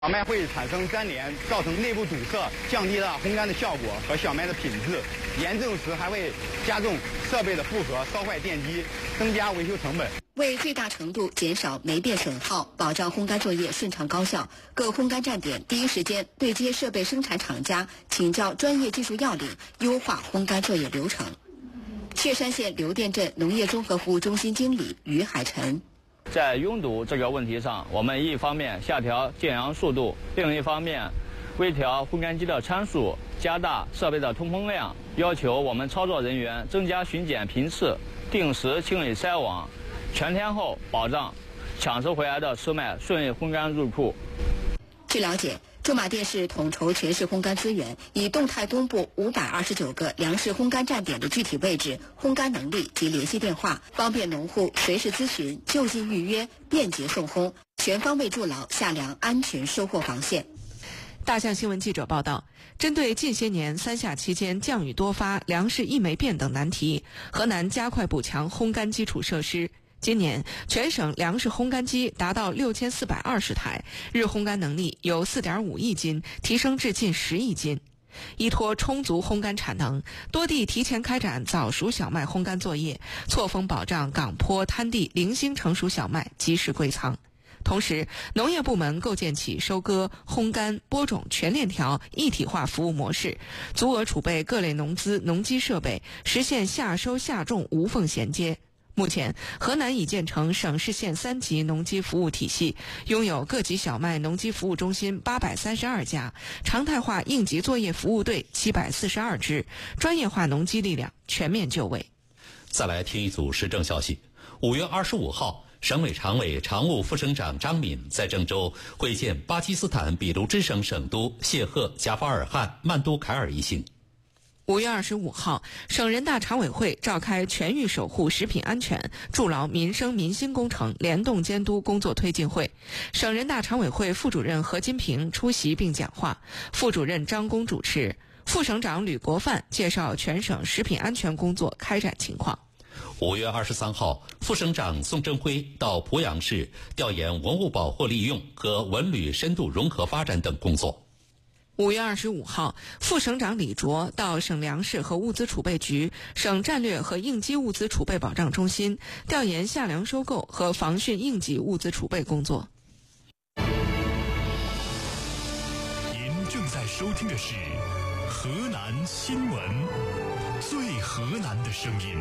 小麦会产生粘连，造成内部堵塞，降低了烘干的效果和小麦的品质。严重时还会加重设备的负荷，烧坏电机，增加维修成本。 为最大程度减少霉变损耗，保障烘干作业顺畅高效，各烘干站点第一时间对接设备生产厂家，请教专业技术要领，优化烘干作业流程。确山县刘店镇农业综合服务中心经理于海晨。 在拥堵这个问题上，我们一方面下调建阳速度，另一方面微调烘干机的参数，加大设备的通风量，要求我们操作人员增加巡检频次，定时清理筛网，全天候保障抢食回来的湿麦顺利烘干入库。 据了解，驻马店市统筹全市烘干资源，以动态公布529个粮食烘干站点的具体位置、烘干能力及联系电话，方便农户随时咨询、就近预约，便捷送烘，全方位筑牢夏粮安全收获防线。 大象新闻记者报道，针对近些年三夏期间降雨多发、粮食易霉变等难题，河南加快补强烘干基础设施。今年全省粮食烘干机达到6420台，日烘干能力由4.5亿斤提升至近10亿斤。依托充足烘干产能，多地提前开展早熟小麦烘干作业，错峰保障港坡滩地零星成熟小麦及时归仓。同时，农业部门构建起收割、烘干、播种全链条一体化服务模式，足额储备各类农资、农机设备，实现夏收夏种无缝衔接。目前，河南已建成省市县3级农机服务体系，拥有各级小麦农机服务中心832家，常态化应急作业服务队742支，专业化农机力量全面就位。 再来听一组时政消息。5月25号，省委常委、常务副省长张敏在郑州会见巴基斯坦俾路支省省督谢赫贾法尔汗曼都凯尔一行。 5月25号，省人大常委会召开全域守护食品安全、筑牢民生民心工程联动监督工作推进会，省人大常委会副主任何金平出席并讲话，副主任张工主持，副省长吕国范介绍全省食品安全工作开展情况。 5月23号，副省长宋振辉到濮阳市调研文物保护利用和文旅深度融合发展等工作。 5月25号，副省长李卓到省粮食和物资储备局、省战略和应急物资储备保障中心调研夏粮收购和防汛应急物资储备工作。 您正在收听的是河南新闻，最河南的声音。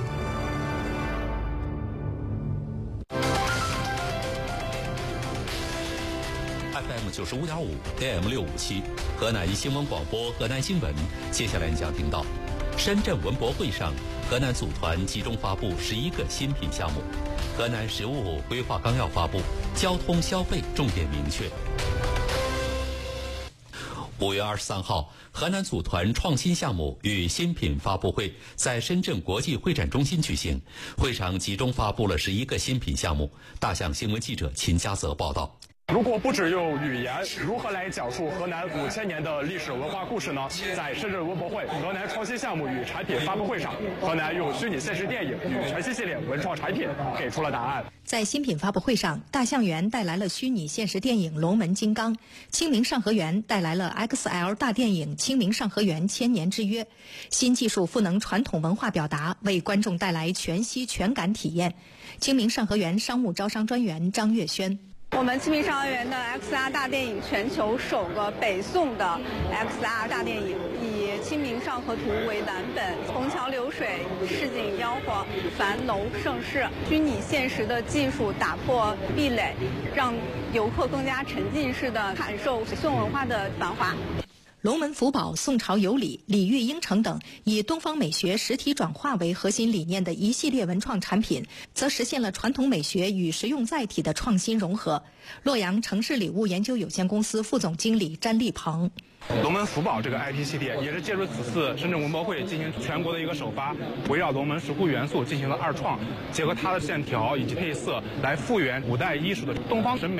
FM 95.5 AM 657，河南新闻广播，河南新闻。接下来你将听到，深圳文博会上，河南组团集中发布11个新品项目。河南食物规划纲要发布，交通消费重点明确。5月23号，河南组团创新项目与新品发布会在深圳国际会展中心举行，会上集中发布了11个新品项目。大象新闻记者秦家泽报道。 如果不只用语言，如何来讲述河南5000年的历史文化故事呢？在深圳文博会河南创新项目与产品发布会上，河南用虚拟现实电影与全新系列文创产品给出了答案。 在新品发布会上，大象园带来了虚拟现实电影《龙门金刚》，清明上河园带来了 XL 大电影《清明上河园千年之约》。新技术赋能传统文化表达，为观众带来全息全感体验。清明上河园商务招商专员张月轩。 我们清明上河园的 XR 大电影全球首个北宋的 XR 大电影，以《清明上河图》为蓝本，虹桥流水，市井吆喝，繁楼盛世，虚拟现实的技术打破壁垒，让游客更加沉浸式的感受宋文化的繁华。 龙门福宝、宋朝有礼、礼遇应承等以东方美学实体转化为核心理念的一系列文创产品，则实现了传统美学与实用载体的创新融合。洛阳城市礼物研究有限公司副总经理詹立鹏。 龙门福宝这个 IP 系列也是借助此次深圳文博会进行全国的一个首发，围绕龙门石窟元素进行了二创，结合它的线条以及配色来复原古代艺术的东方审美。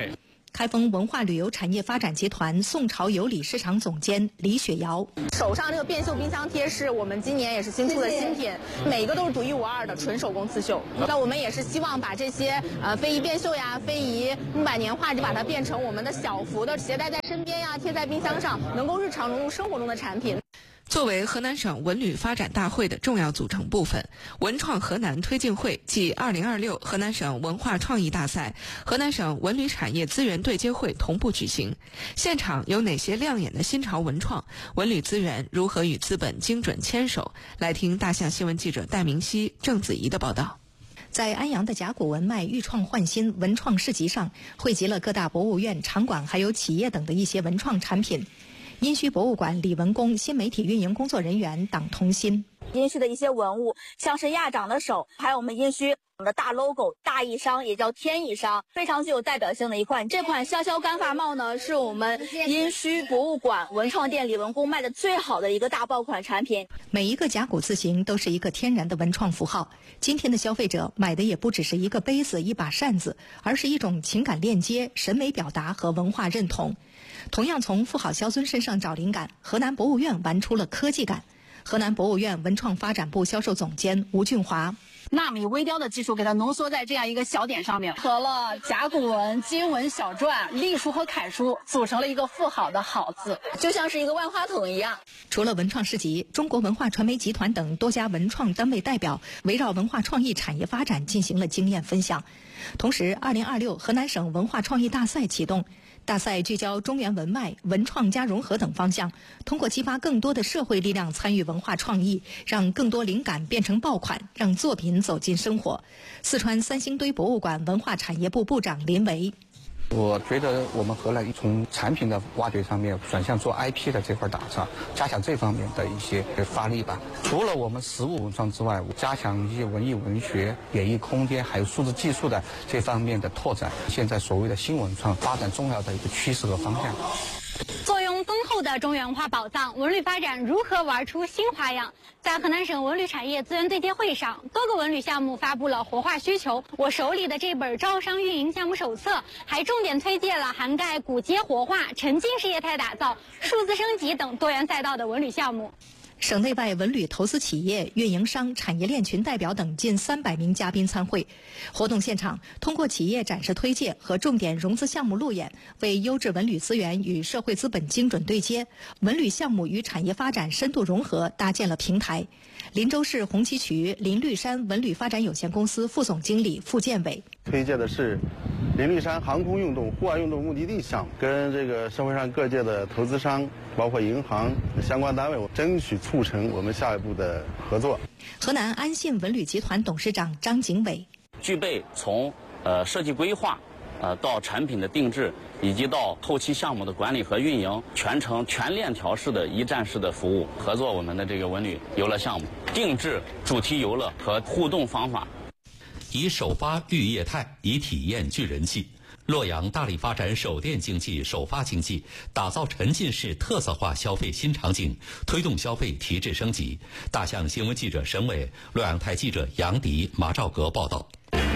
开封文化旅游产业发展集团宋朝有礼市场总监李雪瑶： 手上这个变绣冰箱贴是我们今年也是新出的新品，每一个都是独一无二的纯手工刺绣。那我们也是希望把这些非遗变绣呀、非遗木板年画，就把它变成我们的小幅的携带在身边呀、贴在冰箱上，能够日常融入生活中的产品。 作为河南省文旅发展大会的重要组成部分，文创河南推进会暨2026河南省文化创意大赛、河南省文旅产业资源对接会同步举行。现场有哪些亮眼的新潮文创？文旅资源如何与资本精准牵手？来听大象新闻记者戴明熙、郑子怡的报道。 在安阳的甲骨文脉愈创焕新文创市集上，汇集了各大博物院、场馆还有企业等的一些文创产品。殷墟博物馆李文公新媒体运营工作人员党同心。 殷墟的一些文物，像是亚长的手，还有我们殷墟的大 logo 大义商，也叫天义商，非常具有代表性的一款。这款潇潇干发帽呢，是我们殷墟博物馆文创店李文公卖的最好的一个大爆款产品。 每一个甲骨字形都是一个天然的文创符号。今天的消费者买的也不只是一个杯子、一把扇子，而是一种情感链接、审美表达和文化认同。同样从富豪萧尊身上找灵感，河南博物院玩出了科技感。河南博物院文创发展部销售总监吴俊华： 纳米微雕的技术给它浓缩在这样一个小点上面，合了甲骨文、金文小篆、隶书和楷书，组成了一个富好的好字， 就像是一个万花筒一样。 除了文创市集，中国文化传媒集团等多家文创单位代表围绕文化创意产业发展进行了经验分享。同时2026河南省文化创意大赛启动，大赛聚焦中原文脉、文创加融合等方向，通过激发更多的社会力量参与文化创意，让更多灵感变成爆款，让作品走进生活。四川三星堆博物馆文化产业部部长林维： 我觉得我们河南从产品的挖掘上面转向做 IP 的这块打造，加强这方面的一些发力吧。除了我们实物文创之外，加强一些文艺文学、演艺空间还有数字技术的这方面的拓展，现在所谓的新文创发展重要的一个趋势和方向。 坐拥丰厚的中原文化宝藏，文旅发展如何玩出新花样？在河南省文旅产业资源对接会上，多个文旅项目发布了活化需求。我手里的这本招商运营项目手册，还重点推荐了涵盖古街活化、沉浸式业态打造、数字升级等多元赛道的文旅项目。 省内外文旅投资企业、运营商、产业链群代表等近300名嘉宾参会。活动现场通过企业展示推介和重点融资项目路演，为优质文旅资源与社会资本精准对接、文旅项目与产业发展深度融合搭建了平台。林州市红旗渠林绿山文旅发展有限公司副总经理傅建伟： 推介的是林绿山航空运动、户外运动目的地项目，跟这个社会上各界的投资商，包括银行相关单位，争取促成我们下一步的合作。 河南安信文旅集团董事长张景伟： 具备从设计规划到产品的定制，以及到后期项目的管理和运营，全程全链条式的一站式的服务，合作我们的这个文旅游乐项目，定制主题游乐和互动方法。 以首发育业态，以体验聚人气。洛阳大力发展手电经济、首发经济，打造沉浸式特色化消费新场景，推动消费提质升级。大象新闻记者沈伟、洛阳台记者杨迪、马兆格报道。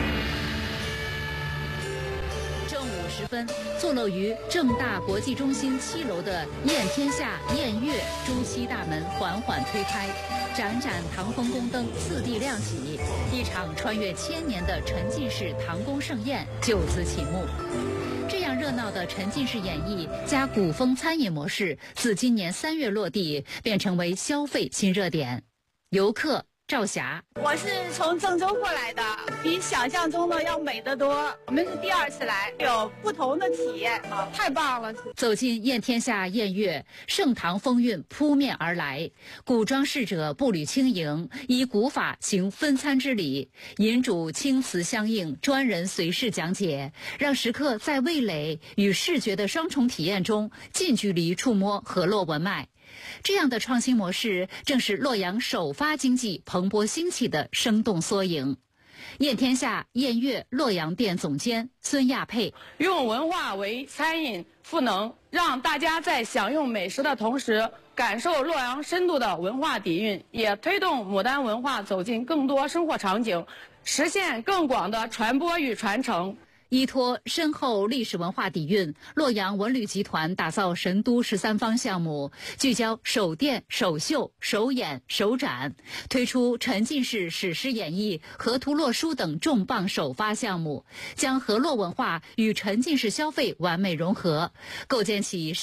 正午时分，坐落于正大国际中心7楼的宴天下宴乐朱漆大门缓缓推开，盏盏唐风宫灯次第亮起，一场穿越1000年的沉浸式唐宫盛宴就此启幕。这样热闹的沉浸式演绎加古风餐饮模式，自今年3月落地，便成为消费新热点。游客赵霞： 我是从郑州过来的，比想象中的要美得多。我们是第2次来，有不同的体验，太棒了！ 走进宴天下宴乐，盛唐风韵扑面而来，古装侍者步履轻盈，依古法行分餐之礼，饮主青瓷相应，专人随侍讲解，让食客在味蕾与视觉的双重体验中，近距离触摸河洛文脉。这样的创新模式，正是洛阳首发经济蓬勃兴起的生动缩影。宴天下宴乐洛阳店总监孙亚佩： 用文化为餐饮赋能，让大家在享用美食的同时，感受洛阳深度的文化底蕴，也推动牡丹文化走进更多生活场景，实现更广的传播与传承。 依托深厚历史文化底蕴，洛阳文旅集团打造神都13方项目，聚焦首店、首秀、首演、首展，推出沉浸式史诗演绎、河图洛书等重磅首发项目，将河洛文化与沉浸式消费完美融合，构建起